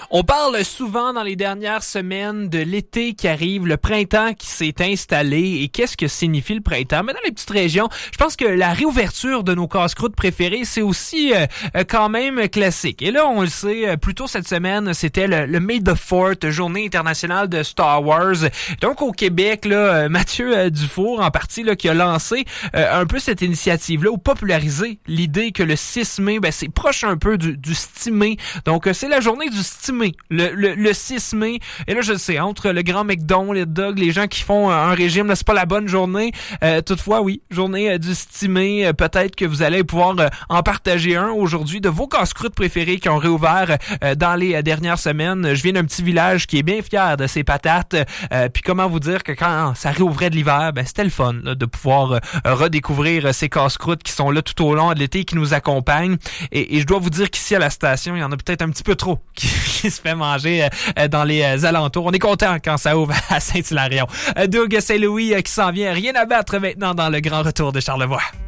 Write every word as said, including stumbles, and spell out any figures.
On parle souvent dans les dernières semaines de l'été qui arrive, le printemps qui s'est installé et qu'est-ce que signifie le printemps. Mais dans les petites régions, je pense que la réouverture de nos casse-croûtes préférés, c'est aussi euh, quand même classique. Et là, on le sait, plus tôt cette semaine, c'était le, le May the fourth, journée internationale de Star Wars. Donc au Québec, là, Mathieu Dufour, en partie, là, qui a lancé euh, un peu cette initiative-là, ou popularisé l'idée que le six mai, ben, c'est proche un peu du, du stimé. Donc, euh, c'est la journée du stimé, le, le, le six mai. Et là, je le sais, entre le grand McDon, les dogs, les gens qui font un régime, là, c'est pas la bonne journée. Euh, toutefois, oui, journée euh, du stimé. Euh, peut-être que vous allez pouvoir euh, en partager un aujourd'hui de vos casse-croûtes préférés qui ont réouvert euh, dans les euh, dernières semaines. Je viens d'un petit village qui est bien fier de ses patates. Euh, puis comment vous dire que quand ça réouvrait de l'hiver, ben c'était le fun là, de pouvoir euh, redécouvrir euh, ces casse-croûtes qui sont là tout au long de l'été, qui nous accompagnent. Et, et je dois vous dire qu'ici à la station, il y en a peut-être un petit peu trop qui, qui se fait manger euh, dans les euh, alentours. On est content quand ça ouvre à Saint-Hilarion. Euh, Doug Saint-Louis euh, qui s'en vient. Rien à battre maintenant dans le grand retour de Charlevoix.